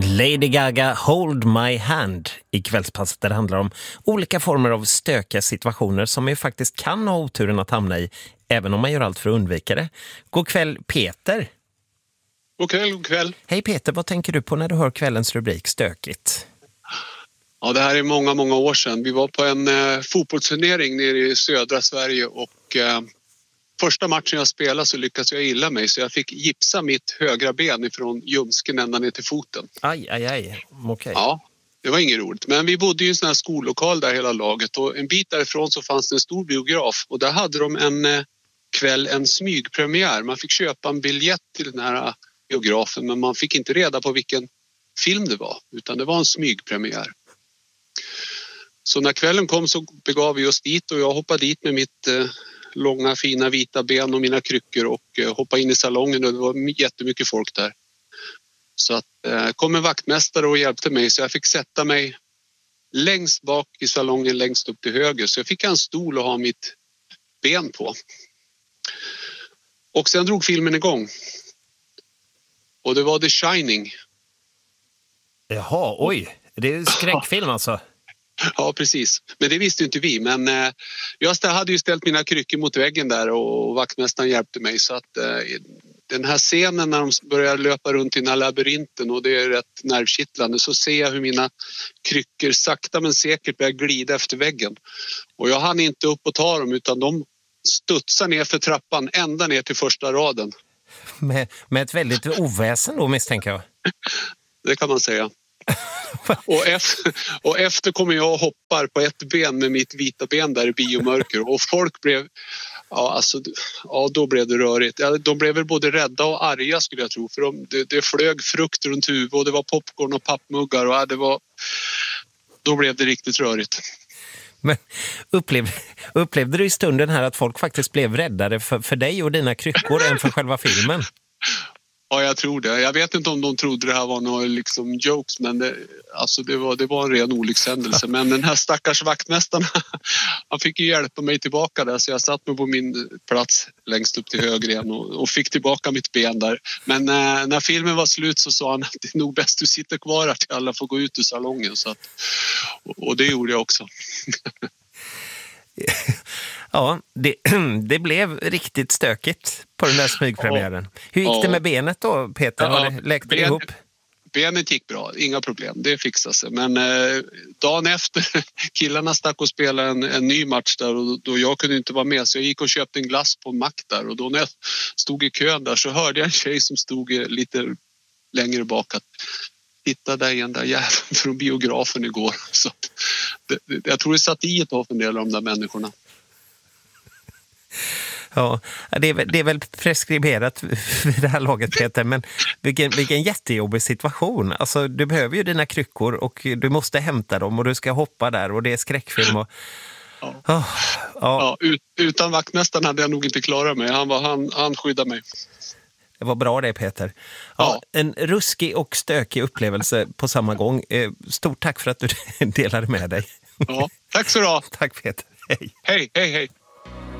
Lady Gaga, Hold My Hand i kvällspasset där det handlar om olika former av stökiga situationer som man ju faktiskt kan ha oturen att hamna i, även om man gör allt för att undvika det. God kväll, Peter. God kväll. Hej Peter, vad tänker du på när du hör kvällens rubrik Stökigt? Ja, det här är många år sedan. Vi var på en fotbollsturnering nere i södra Sverige och första matchen jag spelade så lyckades jag illa mig, så jag fick gipsa mitt högra ben ifrån ljumsken ända ner till foten. Aj. Okej. Ja, det var inget roligt. Men vi bodde i en sån här skollokal där hela laget, och en bit därifrån så fanns det en stor biograf, och där hade de en kväll en smygpremiär. Man fick köpa en biljett till den här biografen, men man fick inte reda på vilken film det var, utan det var en smygpremiär. Så när kvällen kom så begav vi oss dit, och jag hoppade dit med mitt långa fina vita ben och mina kryckor och hoppade in i salongen, och det var jättemycket folk där. Så att kom en vaktmästare och hjälpte mig, så jag fick sätta mig längst bak i salongen, längst upp till höger, så jag fick en stol att ha mitt ben på. Och sen drog filmen igång. Och det var The Shining. Jaha, oj. Det är en skräckfilm alltså. Ja, precis. Men det visste inte vi. Men jag hade ju ställt mina kryckor mot väggen där, och vaktmästaren hjälpte mig. Så att den här scenen när de börjar löpa runt i den här labyrinten, och det är rätt nervkittlande, så ser jag hur mina kryckor sakta men säkert börjar glida efter väggen. Och jag hann inte upp och ta dem, utan de studsar ner för trappan ända ner till första raden. Med ett väldigt oväsen då, misstänker jag. Det kan man säga. Och efter kommer jag och hoppar på ett ben med mitt vita ben där i biomörker, och folk blev, då blev det rörigt. De blev väl både rädda och arga, skulle jag tro, för det flög frukt runt huvudet, och det var popcorn och pappmuggar, och då blev det riktigt rörigt. Men upplevde du i stunden här att folk faktiskt blev räddare för dig och dina kryckor än för själva filmen? Ja, jag tror det. Jag vet inte om de trodde det här var några liksom jokes, men det var en ren olyckshändelse. Men den här stackars vaktmästaren, han fick ju hjälpa mig tillbaka där, så jag satt mig på min plats längst upp till höger igen och fick tillbaka mitt ben där. Men när filmen var slut så sa han att det är nog bäst du sitter kvar här till alla får gå ut ur salongen. Och det gjorde jag också. Ja, det blev riktigt stökigt på den där smygpremiären. Hur gick det med benet då, Peter? Har det läkt ihop? Benet gick bra, inga problem, det fixade sig. Men dagen efter, killarna stack och spelade en ny match där, och då jag kunde inte vara med, så jag gick och köpte en glass på en mack där, och då när jag stod i kön där så hörde jag en tjej som stod lite längre bak att titta där igen, där jäveln från biografen igår. Så jag tror det satt i ett tag för en del av de där människorna. Ja, det är väl preskriberat vid det här laget, Peter, men vilken jättejobbig situation. Alltså, du behöver ju dina kryckor och du måste hämta dem, och du ska hoppa där, och det är skräckfilm. Och, utan vaktmästaren hade jag nog inte klarat mig. Han skyddade mig. Det var bra det, Peter. Ja, en ruskig och stökig upplevelse på samma gång. Stort tack för att du delade med dig. Ja, tack så bra. Tack Peter. Hej. Hej.